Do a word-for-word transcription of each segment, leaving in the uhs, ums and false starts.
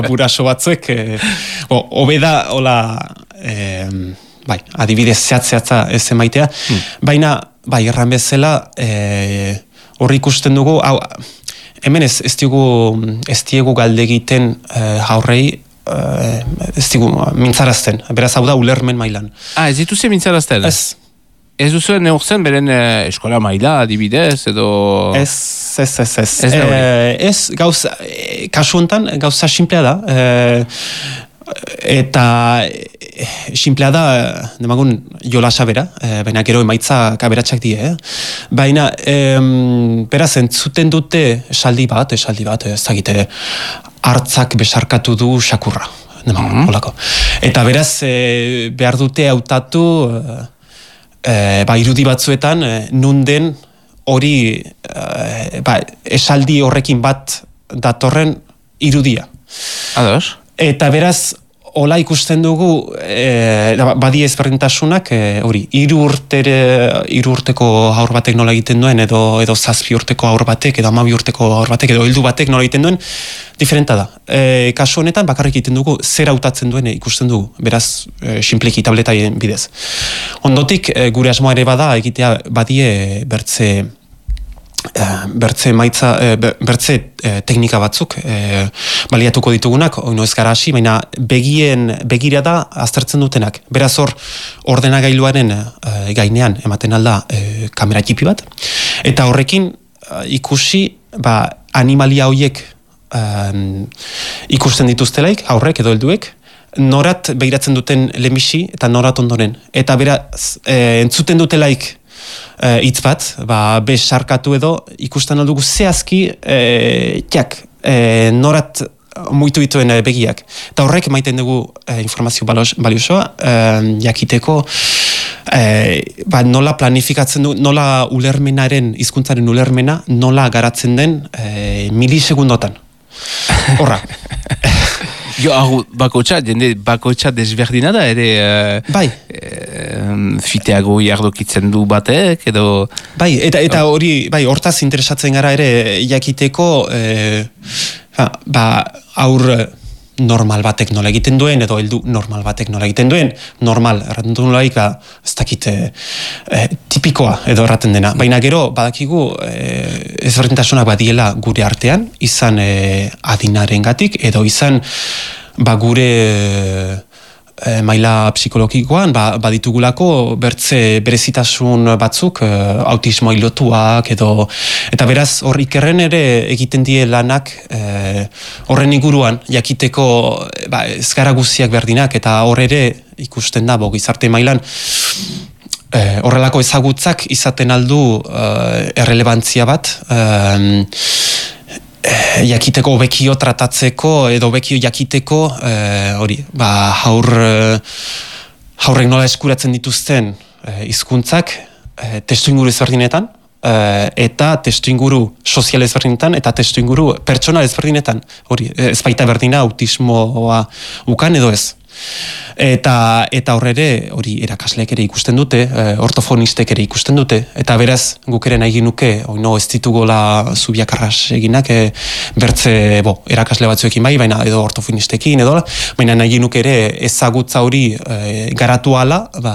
buraso batzuek, e, obeda, hola, e, bai, adibidez zehatzeatza ez emaitea, hmm. baina, bai, erran bezala, e, horri ikusten dugu, hau, hemen ez, ez diegu, ez diegu galde egiten e, haurrei, ez digu mintzarazten, beraz hau da ulermen mailan. Ah, ez dituze mintzarazten? Ez. Ez duzu neurtzen beren eh, eskola maila adibidez edo... Ez, ez, ez, ez. Ez, eh, ez gauza, eh, kasu honetan gauza simplea da. Eh, eta eh, simplea da, demagun jolasa bera, eh, baina gero emaitza kaberatxak die. Eh? Baina, eh, beraz, entzuten dute esaldi bat, esaldi bat, ez dakite, hartzak besarkatu du xakurra. Demagun, mm-hmm. holako. Eta beraz, eh, behar dute hautatu... Eh, E, ba, irudi batzuetan, e, nunden hori e, ba, esaldi horrekin bat datorren irudia. Ados. Eta beraz, hola ikusten dugu, e, badi ezberdintasunak, hori, e, hiru urtere, hiru urteko haur batek nola egiten duen, edo, edo zazpi urteko haur batek, edo hamabi urteko haur batek, edo heldu batek nola egiten duen, diferenta da. E, kasu honetan, bakarrik egiten dugu, zer hautatzen duen ikusten dugu, beraz, e, simpleki tabletaien bidez. Ondotik, e, gure asmoa ere bada, egitea badie bertze, e, bertze maitza, e, bertze e, teknika batzuk, e, baliatuko ditugunak, oino ez gara hasi, baina begien, begira da aztertzen dutenak. Beraz hor, ordenagailuaren e, gainean ematen alda e, kamera txipi bat, eta horrekin e, ikusi, ba, animalia horiek Um, ikusten dituztelaik, aurrek edo helduek, norat begiratzen duten lehenbisi eta norat ondoren. Eta beraz, e, entzuten dutelaik hitz e, bat, ba, besarkatu edo ikusten aldugu zehazki e, jak, e, norat muitu dituen begiak. Eta horrek maiten dugu e, informazio baliosoa, e, jakiteko e, ba, nola planifikatzen du, nola ulermenaren, hizkuntzaren ulermena, nola garatzen den e, milisegundotan. Horra. Jo, hau, bakotxa, jende bakotxa desberdina da, ere... Uh, bai. Uh, fiteago jardokitzen du batek, edo... Bai, eta eta hori, bai, hortaz interesatzen gara ere jakiteko, eh, ba, aur normal batek nola egiten duen, edo heldu normal batek nola egiten duen, normal, erraten nolaik, ba, ez dakit, eh, tipikoa edo erraten dena. Baina gero, badakigu, eh, ezberdintasunak badiela gure artean, izan eh, adinarengatik, edo izan ba, gure eh, maila psikologikoan, ba, baditugulako bertze berezitasun batzuk, eh, autismo ilotuak, edo, eta beraz, hor ikerren ere egiten die lanak eh, horren inguruan, jakiteko ba, ez gara guztiak berdinak, eta hor ere ikusten da, bo, gizarte mailan, Eh, horrelako ezagutzak izaten aldu eh, errelebantzia bat, eh, eh, jakiteko hobekio tratatzeko edo hobekio jakiteko eh, hori, ba, haur, eh, haurrek nola eskuratzen dituzten eh, hizkuntzak eh, testuinguru ezberdinetan, eh, eta testuinguru sozial ezberdinetan, eta testuinguru pertsonal ezberdinetan, hori, ez baita berdina autismoa ukan edo ez. Eta eta horre hori erakasleek ere ikusten dute, e, ortofonistek ere ikusten dute, eta beraz guk ere nahi ginuke, oino ez ditugola zubiak arras eginak, e, bertze bo, erakasle batzuekin bai, baina edo ortofonistekin edo, baina nahi ginuke ere ezagutza hori e, garatu ala, ba,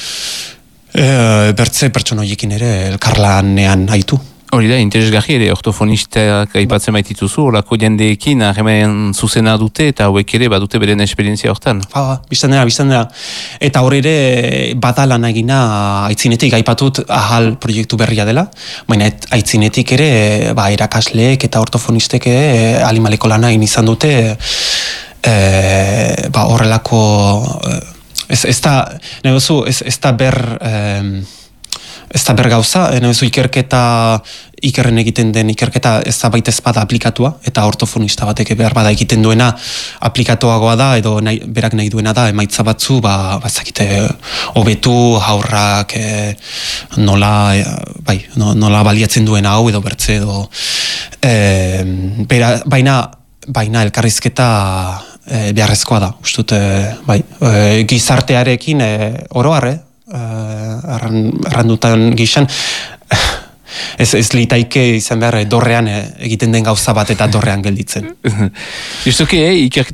e, bertze pertsonoiekin ere elkarlanean haitu. Hori da, interesgarri ere, ortofonistak aipatzen baitituzu, horako jendeekin harremen zuzena dute, eta hauek ere badute beren esperientzia hortan. Ba, biztan dira, biztan dira. Eta hor ere badalan egina aitzinetik, aipatut ahal proiektu berria dela, baina aitzinetik ere ba, erakasleek eta ortofonistek ere alimaleko lana egin izan dute e, ba, horrelako... Ez, ez da, negozu, ez, ez da ber... E, ez da bergauza, nebezu ikerketa ikerren egiten den ikerketa ez da baita ezpada aplikatua, eta ortofonista batek behar bada egiten duena aplikatuagoa da, edo nahi, berak nahi duena da, emaitza batzu, ba, bazakite, hobetu, haurrak, e, nola, e, bai, no, nola baliatzen duena hau, edo bertze, edo, e, bera, baina, baina elkarrizketa e, beharrezkoa da, ustut, e, bai, e, gizartearekin e, oroarre, errandutan gixan, ez, ez litaike izan behar dorrean egiten den gauza bat eta dorrean gelditzen. Justuki, eh, ikerketa